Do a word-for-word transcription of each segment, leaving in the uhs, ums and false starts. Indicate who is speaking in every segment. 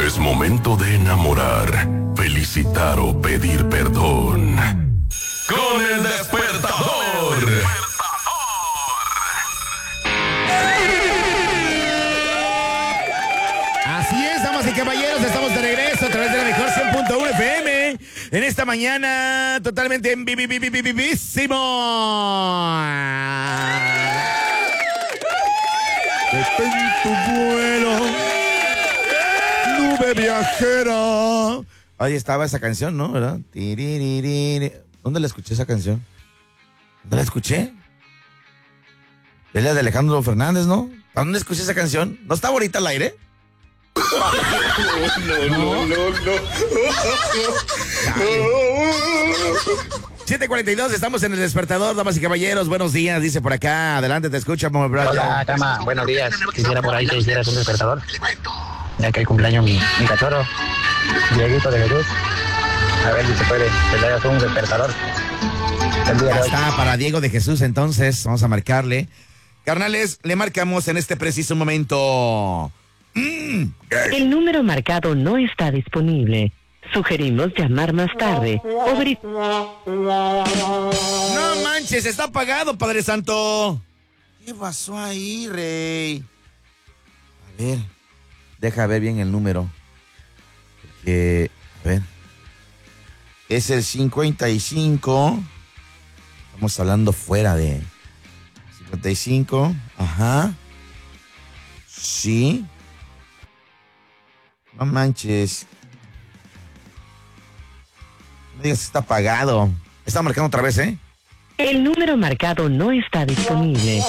Speaker 1: Es momento de enamorar, felicitar o pedir perdón. Con el despertador.
Speaker 2: Así es, damas y caballeros, estamos de regreso a través de la mejor cien punto uno F M en esta mañana totalmente en vivísimo. Detén tu vuelo, nube viajera. Ahí estaba esa canción, ¿no? ¿Verdad? Tiriririri. ¿Dónde la escuché esa canción? ¿Dónde la escuché? Es la de Alejandro Fernández, ¿no? ¿A dónde escuché esa canción? ¿No está bonita al aire? No, no, no, no. siete cuarenta y dos, estamos en el despertador, damas y caballeros. Buenos días, dice por acá. Adelante, te escucha, mi brother.
Speaker 3: Hola, Cama. Buenos días. Quisiera por ahí que hicieras un despertador. Ya que el cumpleaños mi, mi cachorro, Dieguito de Jesús. A ver si se puede, que le hagas un despertador.
Speaker 2: Ya está, para Diego de Jesús, entonces. Vamos a marcarle. Carnales, le marcamos en este preciso momento.
Speaker 4: Mm, el número marcado no está disponible. Sugerimos llamar más tarde. O ver...
Speaker 2: No manches, está apagado, Padre Santo. ¿Qué pasó ahí, Rey? A ver, deja ver bien el número. Porque, a ver. Es el cincuenta y cinco. Estamos hablando fuera de cincuenta y cinco. Ajá. Sí. No manches. No digas que está apagado. Está marcando otra vez, ¿eh?
Speaker 4: El número marcado no está disponible.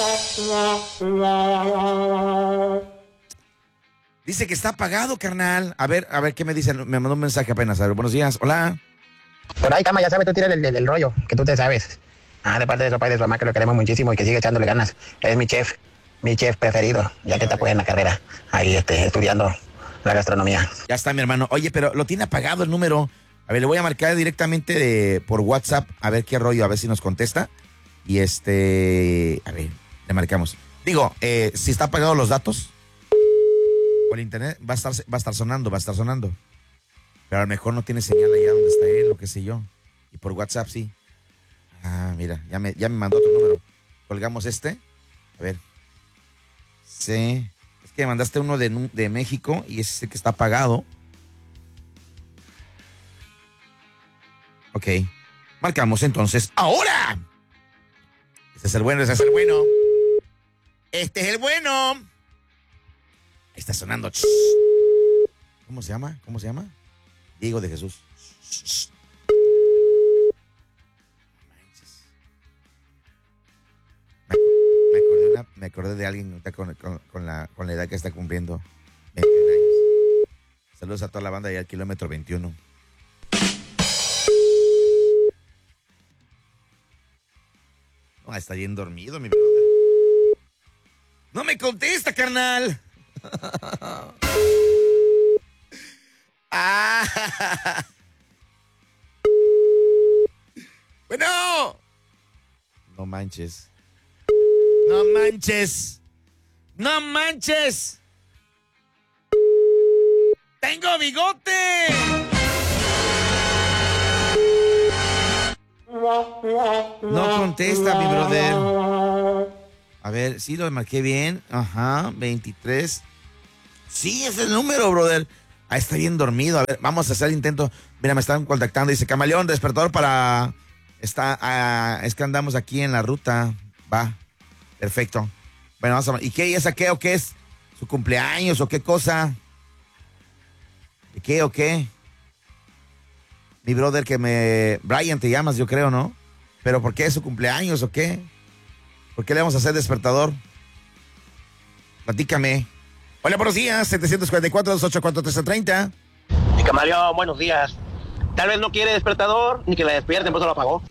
Speaker 2: Dice que está apagado, carnal. A ver, a ver, ¿qué me dice? Me mandó un mensaje apenas. A ver, buenos días. Hola.
Speaker 3: Por ahí, Cama, ya sabes, tú tiras el, el, el rollo, que tú te sabes. Ah, de parte de su papá y de su mamá, que lo queremos muchísimo y que sigue echándole ganas. Es mi chef, mi chef preferido, ya que está pues en la carrera, ahí este, estudiando la gastronomía.
Speaker 2: Ya está, mi hermano. Oye, pero lo tiene apagado el número. A ver, le voy a marcar directamente de, por WhatsApp, a ver qué rollo, a ver si nos contesta. Y este, a ver, le marcamos. Digo, eh, si está apagado los datos, por internet va a estar, va a estar sonando, va a estar sonando. Pero a lo mejor no tiene señal allá donde está él, o qué sé yo. Y por WhatsApp sí. Ah, mira, ya me, ya me mandó otro número. Colgamos este. A ver. Sí. Es que mandaste uno de, de México y ese es el que está apagado. Ok. Marcamos entonces. ¡Ahora! Este es el bueno, este es el bueno. Este es el bueno. Ahí está sonando. ¿Cómo se llama? ¿Cómo se llama? Diego de Jesús. Me, me, acordé, una, me acordé de alguien con, con, con, la, con la edad que está cumpliendo. veintiún años. Saludos a toda la banda y al kilómetro veintiuno. No, está bien dormido, mi brother. ¡No me contesta, carnal! ¡Ah! ¡Bueno! No manches. ¡No manches! ¡No manches! ¡Tengo bigote! No contesta, mi brother. A ver, sí lo marqué bien. Ajá, veintitrés. Sí, es el número, brother. Ah, está bien dormido. A ver, vamos a hacer el intento. Mira, me están contactando. Dice, Camaleón, despertador para... Está, uh, es que andamos aquí en la ruta. Va, perfecto. Bueno, vamos a... ¿Y qué? ¿Y esa qué o qué es? ¿Su cumpleaños o qué cosa? ¿De qué o qué? Mi brother que me... Brian te llamas, yo creo, ¿no? ¿Pero por qué es su cumpleaños o qué? ¿Por qué le vamos a hacer despertador? Platícame. Hola, buenos días, setecientos cuarenta y cuatro, doscientos ochenta y cuatro, trece treinta.
Speaker 3: Y Camaleón, buenos días. Tal vez no quiere despertador, ni que la despierten, por eso lo apagó.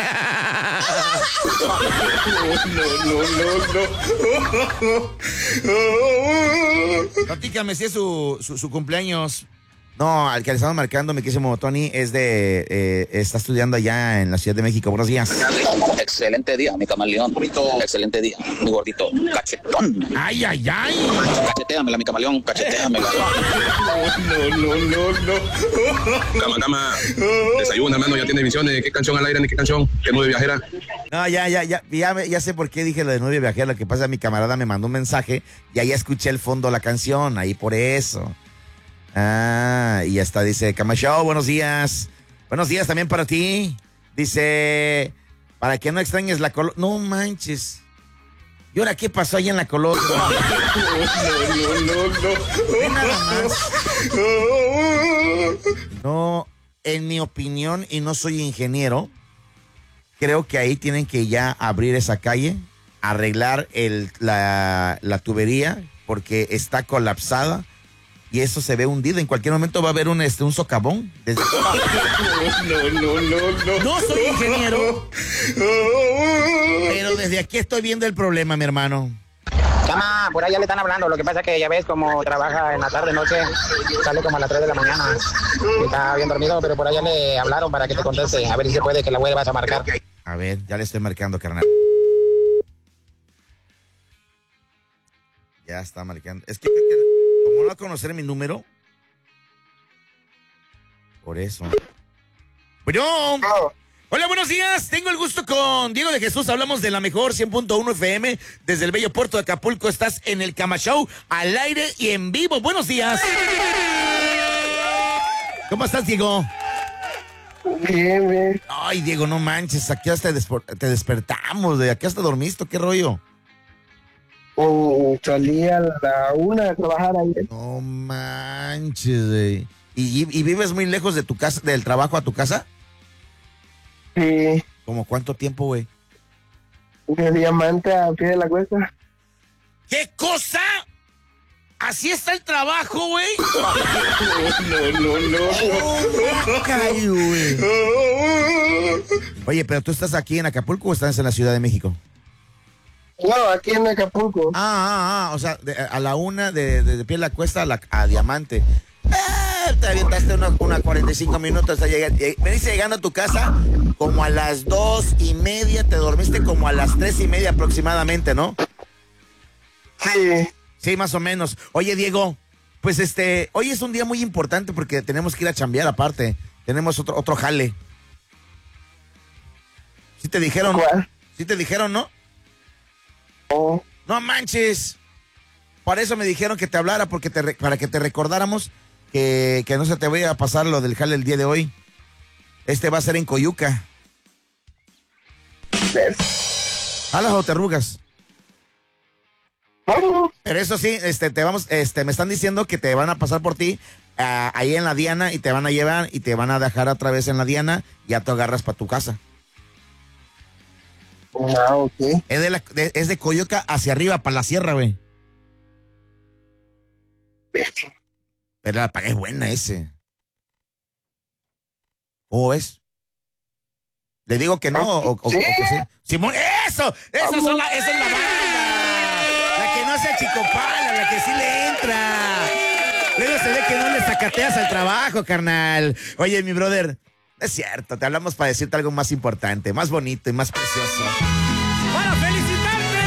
Speaker 2: no, no, no, no. Platícame si es su, su, su cumpleaños. No, al que le estamos marcando, mi querísimo Tony, es de, eh, está estudiando allá en la Ciudad de México. Buenos días.
Speaker 5: Excelente día, mi camaleón. Excelente día, mi gordito. Cachetón.
Speaker 2: Ay, ay, ay.
Speaker 5: Cachetéamela, mi camaleón. Cachetéamela.
Speaker 6: No, no, no, no.
Speaker 7: Cama, cama. Desayuna, hermano. Ya tiene visiones. ¿Qué canción al aire ni qué canción? ¿Qué nube viajera?
Speaker 2: No, ya, ya, ya, ya, me- ya sé por qué dije lo de novia viajera. Lo que pasa, mi camarada me mandó un mensaje y ahí escuché el fondo de la canción, ahí por eso. Ah, y hasta dice, Cama Show, buenos días. Buenos días también para ti. Dice, para que no extrañes la colonia. No manches. ¿Y ahora qué pasó ahí en la colonia?
Speaker 6: No, no, no,
Speaker 2: Ve nada más. No, en mi opinión, y no soy ingeniero, creo que ahí tienen que ya abrir esa calle, arreglar el, la, la tubería, porque está colapsada y eso se ve hundido. En cualquier momento va a haber un, este, un socavón. Desde...
Speaker 6: no, no, no, no.
Speaker 2: No soy ingeniero, pero desde aquí estoy viendo el problema, mi hermano.
Speaker 3: Cama, por allá le están hablando. Lo que pasa que ya ves como trabaja en la tarde, noche, sale como a las tres de la mañana. Y está bien dormido, pero por allá le hablaron para que te conteste. A ver si se puede que la vuelvas a marcar.
Speaker 2: A ver, ya le estoy marcando, carnal. Ya está marcando. Es que, creo que como no va a conocer mi número, por eso. Bueno. Hola, buenos días. Tengo el gusto con Diego de Jesús. Hablamos de la mejor cien punto uno F M desde el bello puerto de Acapulco. Estás en el Cama Show al aire y en vivo. Buenos días. ¿Cómo estás, Diego?
Speaker 8: Bien, bien.
Speaker 2: Ay, Diego, no manches. Aquí hasta despo- te despertamos. De aquí hasta dormiste. ¿Qué rollo?
Speaker 8: Mm, salí a la una de trabajar ayer.
Speaker 2: No manches, güey. ¿Y, y, y vives muy lejos de tu casa, del trabajo a tu casa?
Speaker 8: Sí,
Speaker 2: ¿Cómo cuánto tiempo, güey?
Speaker 8: de Diamante a pie de la cuesta.
Speaker 2: ¿Qué cosa? ¿Así está el trabajo, güey?
Speaker 6: No, no, no,
Speaker 2: Oh, caray, güey. Oye, pero tú estás aquí en Acapulco o estás en la Ciudad de México?
Speaker 8: No, aquí en Acapulco.
Speaker 2: Ah, ah, ah, o sea, de- a la una de, de, de pie de la cuesta a, la, a Diamante. Eh, te avientaste una, una cuarenta y cinco minutos. Hasta llegar, lleg- veniste llegando a tu casa como a las dos y media, te dormiste como a las tres y media aproximadamente, ¿no?
Speaker 8: Sí.
Speaker 2: Sí, más o menos. Oye, Diego, pues este, hoy es un día muy importante porque tenemos que ir a chambear aparte. Tenemos otro, otro jale. ¿Sí te dijeron?
Speaker 8: ¿Cuál?
Speaker 2: ¿Sí te dijeron, no?
Speaker 8: Oh,
Speaker 2: No manches. Por eso me dijeron que te hablara, porque te re- para que te recordáramos que, que no se te vaya a pasar lo del jale el día de hoy. Este va a ser en Coyuca.
Speaker 8: ¿ves?
Speaker 2: ¿Jalas o te arrugas?
Speaker 8: Oh,
Speaker 2: Pero eso sí, este, te vamos, este, me están diciendo que te van a pasar por ti ah, ahí en la Diana y te van a llevar y te van a dejar otra vez en la Diana y ya te agarras para tu casa.
Speaker 8: ah, ok.
Speaker 2: Es de, la, de- es de Coyuca hacia arriba, para la sierra, güey. Pero la paga es buena ese. ¿Cómo es? ¿Le digo que no o, o- o que sí? Simón, ¡eso! ¡Eso, son la, esa es la banda! La que no se achicopala, la que sí le entra. Luego se ve que no le sacateas al trabajo, carnal. Oye, mi brother, es cierto, te hablamos para decirte algo más importante, más bonito y más precioso.